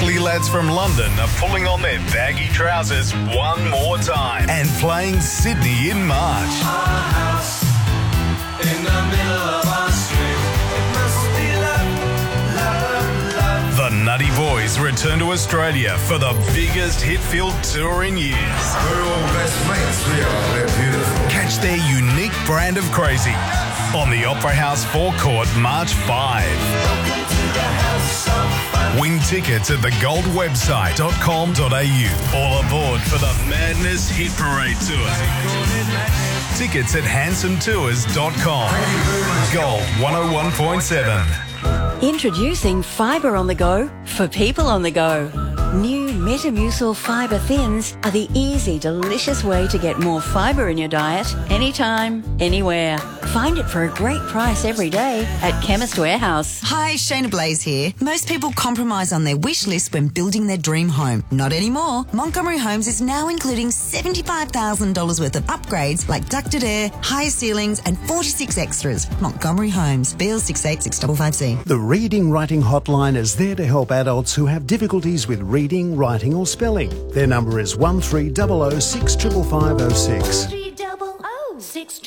Buckley lads from London are pulling on their baggy trousers one more time and playing Sydney in March. Our house in the middle of our street. It must be love, love, love. The Nutty Boys return to Australia for the biggest hit-filled tour in years. We're all best mates, we are. We're beautiful. Catch their unique brand of crazy on the Opera House forecourt March 5. Welcome to the house of fun. Win tickets at thegoldwebsite.com.au. All aboard for the Madness Hit Parade Tour. Tickets at handsometours.com. Gold 101.7. Introducing Fibre on the Go for people on the go. New Metamucil Fibre Thins are the easy, delicious way to get more fibre in your diet anytime, anywhere. Find it for a great price every day at Chemist Warehouse. Hi, Shayna Blaze here. Most people compromise on their wish list when building their dream home. Not anymore. Montgomery Homes is now including $75,000 worth of upgrades like ducted air, higher ceilings and 46 extras. Montgomery Homes, BL68655C. The Reading Writing Hotline is there to help adults who have difficulties with reading, writing or spelling. Their number is 1300 65506. 300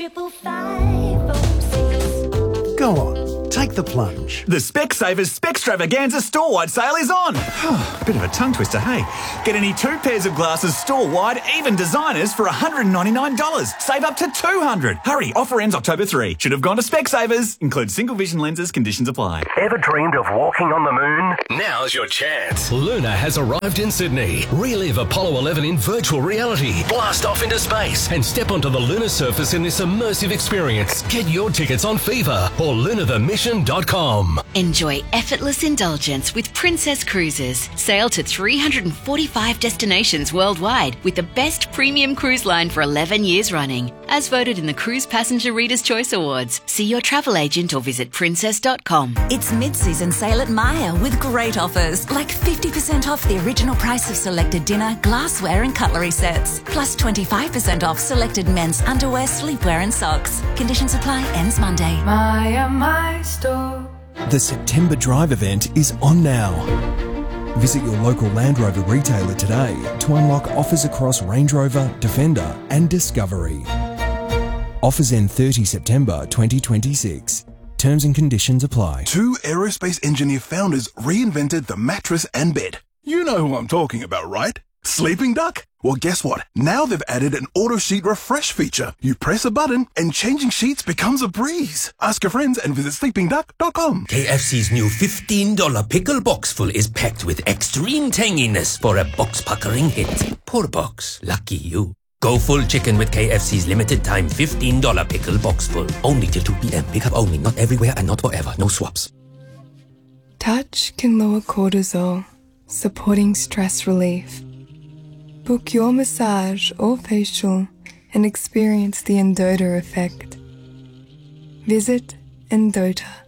65506. Go on, take the plunge. The Specsavers Specstravaganza store-wide sale is on. Bit of a tongue twister, hey? Get any 2 pairs of glasses store-wide, even designers, for $199. Save up to $200. Hurry, offer ends October 3. Should have gone to Specsavers. Includes single vision lenses, conditions apply. Ever dreamed of walking on the moon? Now's your chance. Luna has arrived in Sydney. Relive Apollo 11 in virtual reality. Blast off into space and step onto the lunar surface in this immersive experience. Get your tickets on Fever or lunarthemission.com. Enjoy effortless indulgence with Princess Cruises. Sail to 345 destinations worldwide with the best premium cruise line for 11 years running. As voted in the Cruise Passenger Reader's Choice Awards. See your travel agent or visit princess.com. It's mid-season sale at Myer with great offers, like 50% off the original price of selected dinner, glassware and cutlery sets, plus 25% off selected men's underwear, sleepwear and socks. Conditions apply, ends Monday. Myer, my store. The September Drive event is on now. Visit your local Land Rover retailer today to unlock offers across Range Rover, Defender and Discovery. Offers end 30 September 2026. Terms and conditions apply. 2 aerospace engineer founders reinvented the mattress and bed. You know who I'm talking about, right? Sleeping Duck? Well, guess what? Now they've added an auto sheet refresh feature. You press a button and changing sheets becomes a breeze. Ask your friends and visit sleepingduck.com. KFC's new $15 pickle box full is packed with extreme tanginess for a box-puckering hit. Poor box. Lucky you. Go full chicken with KFC's limited time $15 pickle box full. Only till 2 p.m. Pick up only. Not everywhere and not forever. No swaps. Touch can lower cortisol, supporting stress relief. Book your massage or facial and experience the Endota effect. Visit Endota.